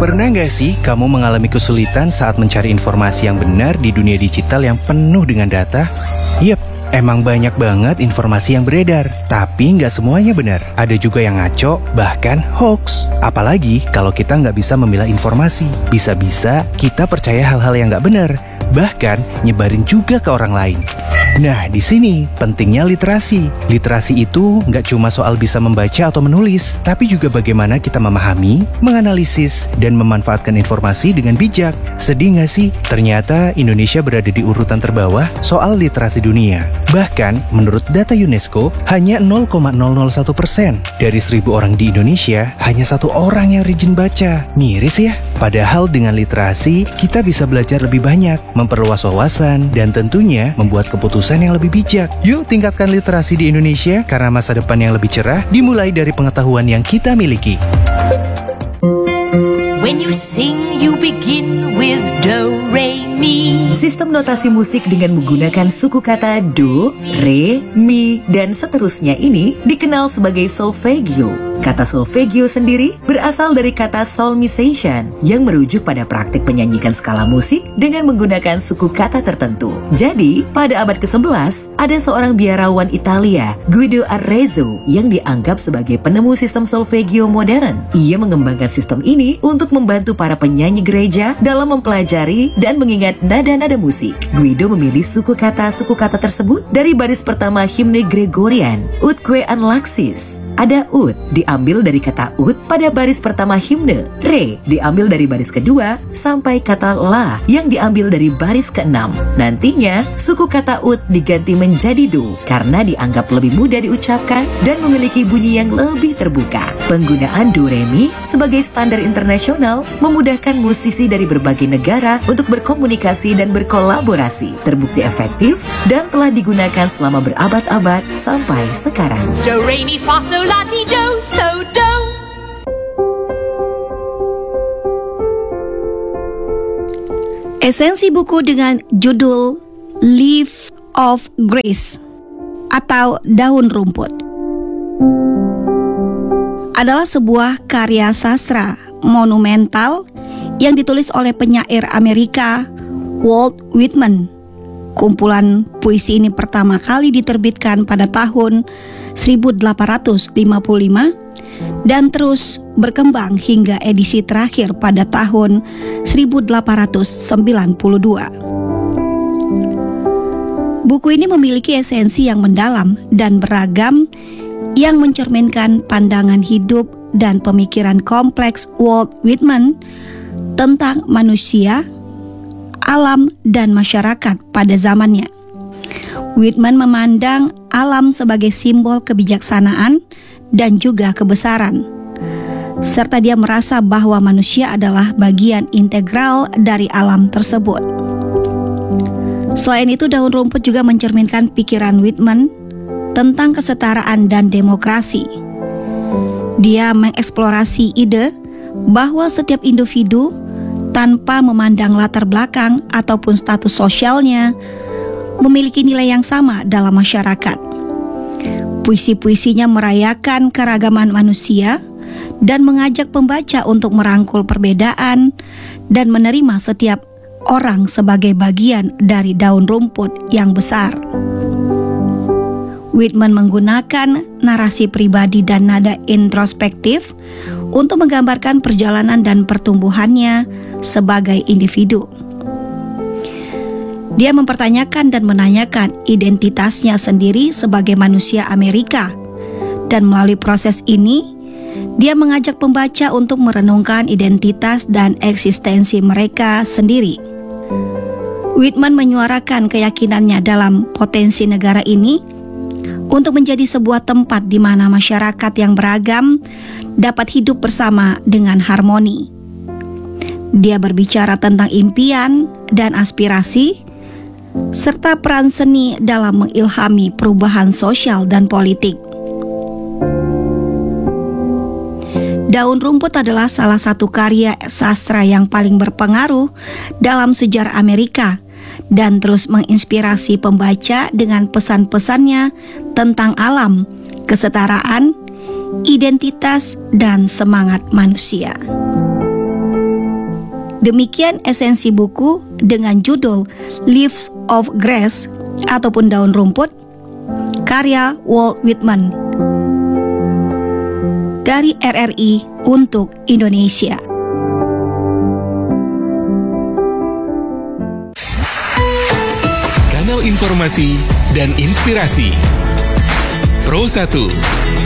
Pernah nggak sih kamu mengalami kesulitan saat mencari informasi yang benar di dunia digital yang penuh dengan data? Yep, emang banyak banget informasi yang beredar, tapi nggak semuanya benar. Ada juga yang ngaco, bahkan hoax. Apalagi kalau kita nggak bisa memilah informasi. Bisa-bisa kita percaya hal-hal yang nggak benar, bahkan nyebarin juga ke orang lain. Nah, di sini pentingnya literasi. Literasi itu nggak cuma soal bisa membaca atau menulis, tapi juga bagaimana kita memahami, menganalisis, dan memanfaatkan informasi dengan bijak. Sedih nggak sih? Ternyata Indonesia berada di urutan terbawah soal literasi dunia. Bahkan, menurut data UNESCO, hanya 0,001% dari 1.000 orang di Indonesia, hanya 1 orang yang rajin baca. Miris ya? Padahal dengan literasi, kita bisa belajar lebih banyak, memperluas wawasan, dan tentunya membuat keputusan yang lebih bijak. Yuk tingkatkan literasi di Indonesia karena masa depan yang lebih cerah dimulai dari pengetahuan yang kita miliki. When you sing, you begin with do, re, mi. Sistem notasi musik dengan menggunakan suku kata do, re, mi, dan seterusnya ini dikenal sebagai solfeggio. Kata solfeggio sendiri berasal dari kata solmization yang merujuk pada praktik menyanyikan skala musik dengan menggunakan suku kata tertentu. Jadi, pada abad ke-11, ada seorang biarawan Italia, Guido Arezzo, yang dianggap sebagai penemu sistem solfeggio modern. Ia mengembangkan sistem ini untuk membantu para penyanyi gereja dalam mempelajari dan mengingat nada-nada musik. Guido memilih suku kata tersebut dari baris pertama himne Gregorian, Utque an Laxis. Ada ut diambil dari kata ut pada baris pertama himne, re diambil dari baris kedua, sampai kata la yang diambil dari baris keenam. Nantinya, suku kata ut diganti menjadi do karena dianggap lebih mudah diucapkan dan memiliki bunyi yang lebih terbuka. Penggunaan do re mi sebagai standar internasional memudahkan musisi dari berbagai negara untuk berkomunikasi dan berkolaborasi. Terbukti efektif dan telah digunakan selama berabad-abad sampai sekarang. Do, re, mi, fa, sol, la, ti, do, so, do. Esensi buku dengan judul Leaf of Grace atau Daun Rumput adalah sebuah karya sastra monumental yang ditulis oleh penyair Amerika Walt Whitman. Kumpulan puisi ini pertama kali diterbitkan pada tahun 1855 dan terus berkembang hingga edisi terakhir pada tahun 1892. Buku ini memiliki esensi yang mendalam dan beragam yang mencerminkan pandangan hidup dan pemikiran kompleks Walt Whitman tentang manusia, alam, dan masyarakat pada zamannya. Whitman memandang alam sebagai simbol kebijaksanaan dan juga kebesaran, serta dia merasa bahwa manusia adalah bagian integral dari alam tersebut. Selain itu, Daun Rumput juga mencerminkan pikiran Whitman tentang kesetaraan dan demokrasi. Dia mengeksplorasi ide bahwa setiap individu tanpa memandang latar belakang ataupun status sosialnya memiliki nilai yang sama dalam masyarakat. Puisi-puisinya merayakan keragaman manusia dan mengajak pembaca untuk merangkul perbedaan dan menerima setiap orang sebagai bagian dari daun rumput yang besar. Whitman menggunakan narasi pribadi dan nada introspektif untuk menggambarkan perjalanan dan pertumbuhannya sebagai individu. Dia mempertanyakan dan menanyakan identitasnya sendiri sebagai manusia Amerika, dan melalui proses ini, dia mengajak pembaca untuk merenungkan identitas dan eksistensi mereka sendiri. Whitman menyuarakan keyakinannya dalam potensi negara ini untuk menjadi sebuah tempat di mana masyarakat yang beragam dapat hidup bersama dengan harmoni. Dia berbicara tentang impian dan aspirasi, serta peran seni dalam mengilhami perubahan sosial dan politik. Daun Rumput adalah salah satu karya sastra yang paling berpengaruh dalam sejarah Amerika dan terus menginspirasi pembaca dengan pesan-pesannya tentang alam, kesetaraan, identitas, dan semangat manusia. Demikian esensi buku dengan judul Leaves of Grass ataupun Daun Rumput, karya Walt Whitman dari RRI untuk Indonesia. Kanal informasi dan inspirasi Pro 1